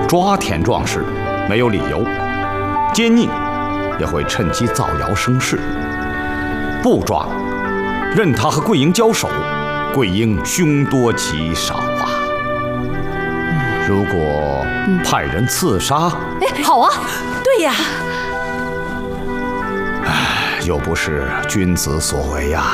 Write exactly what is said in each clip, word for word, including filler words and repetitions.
抓田壮士没有理由，奸佞也会趁机造谣生事。不抓，任他和桂英交手，桂英凶多吉少啊。如果派人刺杀， 哎，好啊，对呀。 唉，又不是君子所为呀。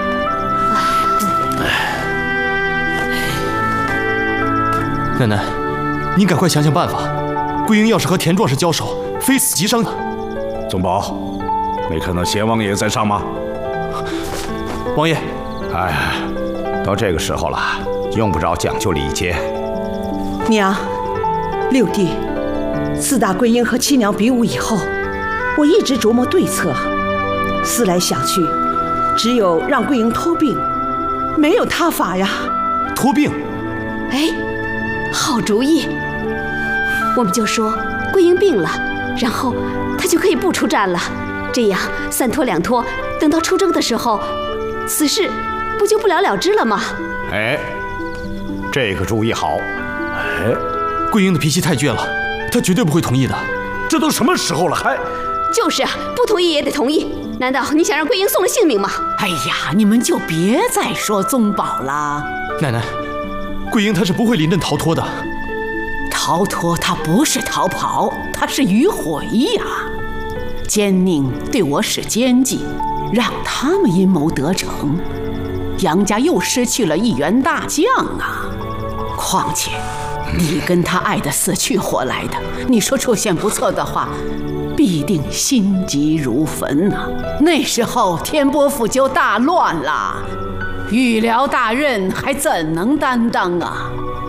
奶奶，您赶快想想办法。桂英要是和田壮士交手，非死即伤的。 宗保，没看到贤王爷在上吗？ 王爷， 哎，到这个时候了，用不着讲究礼节。 娘，六弟，自打桂英和七娘比武以后，我一直琢磨对策，思来想去，只有让桂英脱病，没有他法呀。 脱病？ 哎，好主意！我们就说桂英病了，然后她就可以不出战了，这样三拖两拖，等到出征的时候，此事不就不了了之了吗？ 哎，这个主意好。 哎，桂英的脾气太倔了，她绝对不会同意的。 这都什么时候了，还…… 就是啊，不同意也得同意。难道你想让桂英送了性命吗？ 哎呀，你们就别再说宗保了。 奶奶，桂英她是不会临阵逃脱的。 逃脱，她不是逃跑，她是迂回呀。奸佞对我使奸计，让他们阴谋得逞，杨家又失去了一员大将啊。况且你跟他爱得死去活来的，你说出现不测的话，必定心急如焚呐、啊。那时候天波府就大乱了，御辽大任还怎能担当啊？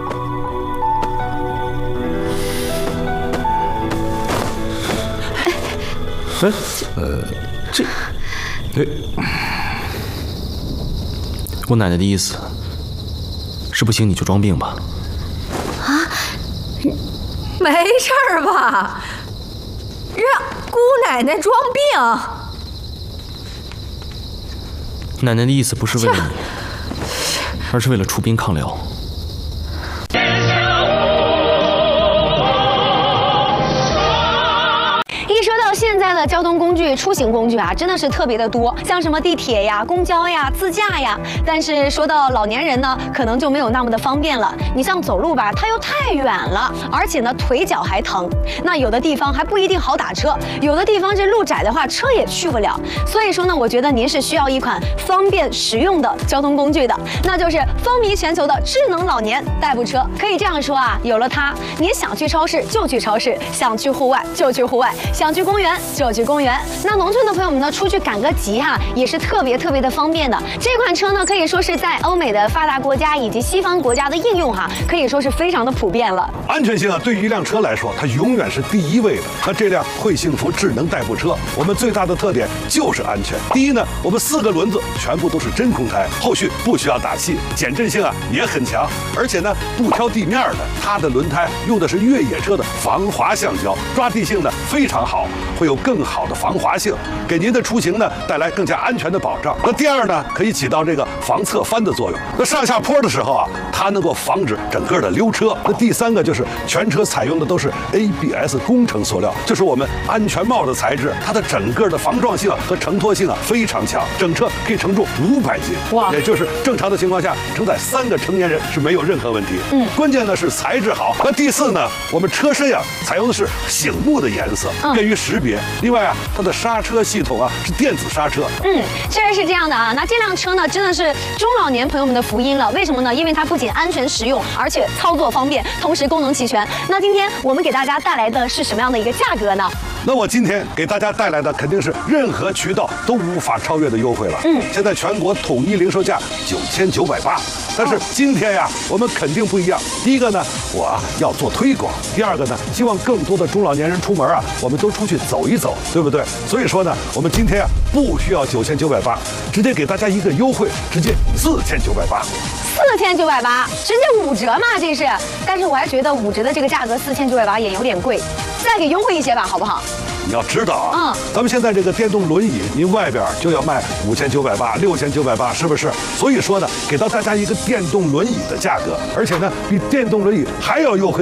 哎，呃，这，哎， 我奶奶的意思是不行你就装病吧。 啊，没事儿吧？让姑奶奶装病？ 奶奶的意思不是为了你，而是为了出兵抗辽。 现在的交通工具、出行工具啊，真的是特别的多，像什么地铁呀、公交呀、自驾呀。但是说到老年人呢，可能就没有那么的方便了。你像走路吧，它又太远了，而且呢腿脚还疼。那有的地方还不一定好打车，有的地方这路窄的话，车也去不了。所以说呢，我觉得您是需要一款方便实用的交通工具的，那就是风靡全球的智能老年代步车。可以这样说啊，有了它，您想去超市就去超市，想去户外就去户外，想去公园就去公园。那农村的朋友们呢，出去赶个集哈、啊，也是特别特别的方便的。这款车呢，可以说是在欧美的发达国家以及西方国家的应用哈、啊，可以说是非常的普遍了。 安全性啊，对于一辆车来说，它永远是第一位的。那这辆会幸福智能代步车，我们最大的特点就是安全。第一呢，我们四个轮子全部都是真空胎，后续不需要打气，减震性啊也很强，而且呢不挑地面的，它的轮胎用的是越野车的防滑橡胶，抓地性呢非常好，会有更好的防滑性，给您的出行呢带来更加安全的保障。那第二呢，可以起到这个防侧翻的作用。那上下坡的时候啊，它能够防止整个的溜车。那第三个就是全车采用的都是 A B S 工程塑料，就是我们安全帽的材质，它的整个的防撞性和承托性啊非常强，整车可以承重五百斤，哇，也就是正常的情况下承载三个成年人是没有任何问题。嗯，关键呢是材质好。那第四呢，我们车身啊采用的是醒目的颜色，便于识别。另外啊，它的刹车系统啊是电子刹车。 嗯，确实是这样的啊。那这辆车呢，真的是中老年朋友们的福音了。为什么呢？因为它不仅安全实用，而且操作方便，同时功能齐全。那今天我们给大家带来的是什么样的一个价格呢？ 那我今天给大家带来的肯定是任何渠道都无法超越的优惠了。嗯，现在全国统一零售价九千九百八，但是今天呀，我们肯定不一样。第一个呢，我啊要做推广；第二个呢，希望更多的中老年人出门啊，我们都出去走一走，对不对？所以说呢，我们今天啊不需要九千九百八，直接给大家一个优惠，直接四千九百八。 四千九百八，直接五折嘛，这是。但是我还觉得五折的这个价格四千九百八也有点贵，再给优惠一些吧，好不好？ 你要知道啊， 嗯， 咱们现在这个电动轮椅，您外边就要卖五千九百八、六千九百八，是不是？所以说呢，给到大家一个电动轮椅的价格，而且呢，比电动轮椅还要优惠。